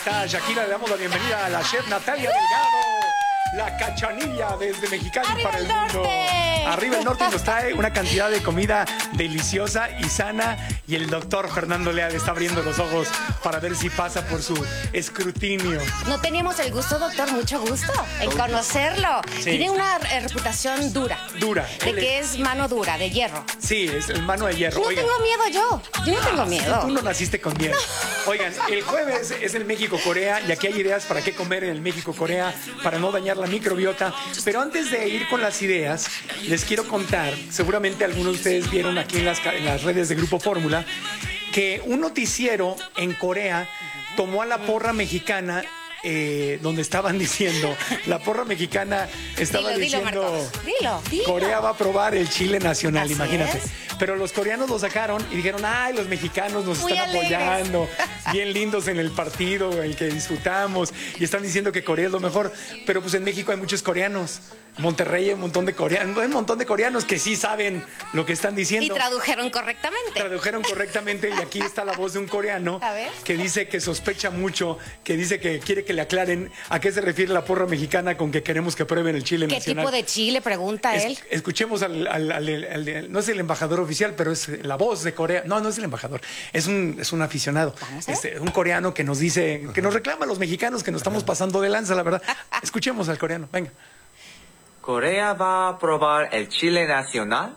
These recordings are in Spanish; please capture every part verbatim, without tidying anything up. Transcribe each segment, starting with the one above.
A Shakira le damos la bienvenida a la chef Natalia Delgado, la cachanilla desde Mexicali ¡Arriba para el el mundo. norte! Arriba el norte nos trae una cantidad de comida deliciosa y sana, y el doctor Fernando Leal está abriendo los ojos para ver si pasa por su escrutinio. No teníamos el gusto, doctor, mucho gusto en conocerlo. Sí. Tiene una eh, reputación dura. Dura. De Él que es- es mano dura, de hierro. Sí, es el mano de hierro. No Oigan, tengo miedo yo. Yo no tengo miedo. tú no naciste con miedo. Oigan, el jueves es el México-Corea y aquí hay ideas para qué comer en el México-Corea para no dañar la microbiota. Pero antes de ir con las ideas, les quiero contar, seguramente algunos de ustedes vieron aquí en las, ca- en las redes de Grupo Fórmula, que un noticiero en Corea tomó a la porra mexicana, eh, donde estaban diciendo, la porra mexicana estaba Dilo, dilo, diciendo... Marcos. Dilo, dilo. Corea va a probar el chile nacional, Así imagínate. es. Pero los coreanos lo sacaron y dijeron, ay, los mexicanos nos Muy están alegres. apoyando, bien lindos en el partido, el que disfrutamos, y están diciendo que Corea es lo mejor. Pero pues en México hay muchos coreanos. Monterrey hay un montón de coreanos, hay un montón de coreanos que sí saben lo que están Y diciendo. tradujeron correctamente. Tradujeron correctamente, y aquí está la voz de un coreano A ver. que dice que sospecha mucho, que dice que quiere que le aclaren a qué se refiere la porra mexicana con que queremos que prueben el chile ¿Qué nacional. tipo de chile? Pregunta Es- él. escuchemos al, al- al- al- no es el embajador oficial, pero es la voz de Corea. No, no es el embajador, es un, es un aficionado. Vamos a ver. Este, un coreano que nos dice, que nos reclama a los mexicanos que nos estamos pasando de lanza, la verdad. Escuchemos al coreano, venga. ¿Corea va a probar el chile nacional?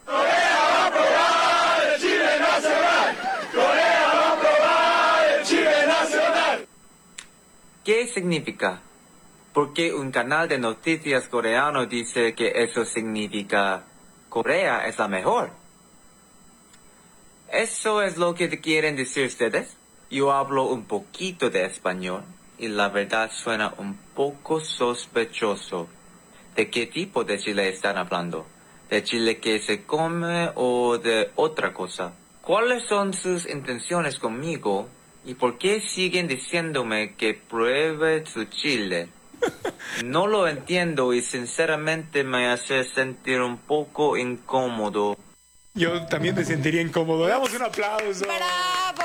¿Qué significa? Porque un canal de noticias coreano dice que eso significa Corea es la mejor. ¿Eso es lo que quieren decir ustedes? Yo hablo un poquito de español y la verdad suena un poco sospechoso. ¿De qué tipo de chile están hablando? ¿De chile que se come o de otra cosa? ¿Cuáles son sus intenciones conmigo? ¿Y por qué siguen diciéndome que pruebe su chile? No lo entiendo y sinceramente me hace sentir un poco incómodo. Yo también me sentiría incómodo. Damos un aplauso. ¡Bravo!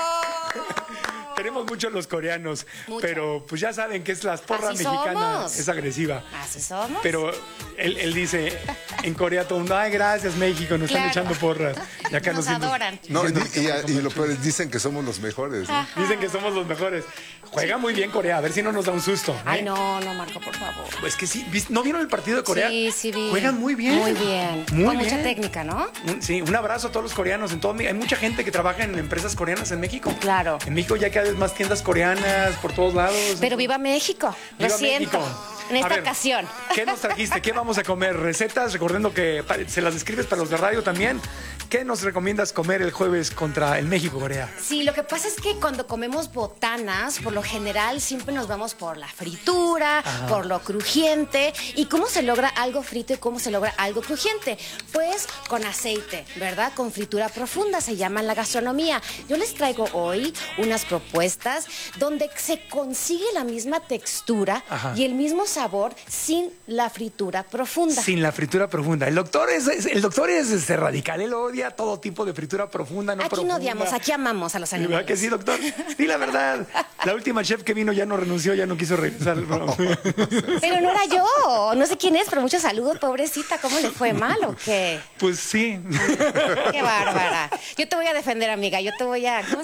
Queremos mucho a los coreanos, Mucho. pero pues ya saben que es la porra Así mexicana, somos. es agresiva. Así somos. Pero él, él dice en Corea todo el mundo, ay, gracias México, nos Claro. están echando porras. Y acá Nos dicen- adoran. No, y, diciendo que y- vamos a y comer lo chile. peor es, dicen que somos los mejores, ¿no? Dicen que somos los mejores. Juega muy bien Corea, a ver si no nos da un susto. ¿eh? Ay, no, no, Marco, por favor. Pues que sí, ¿viste? ¿No vieron el partido de Corea? Sí, sí vi. Juegan muy bien. Muy bien. Muy Con bien. mucha técnica, ¿no? Un- Sí, un abrazo a todos los coreanos. En todo, Mi- hay mucha gente que trabaja en empresas coreanas en México. Claro. En México ya cada vez más tiendas coreanas por todos lados. Pero viva México. Lo Viva siento. México. En A esta ver, ocasión. ¿Qué nos trajiste? ¿Qué vamos a comer? ¿Recetas? Recordando que pa- se las escribes para los de radio también. ¿Qué nos recomiendas comer el jueves contra el México-Corea? Sí, lo que pasa es que cuando comemos botanas, por lo general siempre nos vamos por la fritura, por lo crujiente. ¿Y cómo se logra algo frito y cómo se logra algo crujiente? Pues con aceite, ¿verdad? Con fritura profunda, se llama en la gastronomía. Yo les traigo hoy unas propuestas donde se consigue la misma textura Ajá. y el mismo sabor sin la fritura profunda. Sin la fritura profunda. El doctor es, es- el doctor es este, radical. Él odia todo tipo de fritura profunda, no Aquí profunda. no odiamos, aquí amamos a los ¿Y ¿Verdad animales. que sí, doctor? Di la verdad. La última chef que vino ya no renunció, ya no quiso regresar. Pero no era yo, no sé quién es, pero muchos saludos, pobrecita, ¿cómo le fue mal o qué? Pues sí. Qué bárbara. Yo te voy a defender, amiga, yo te voy a... ¿cómo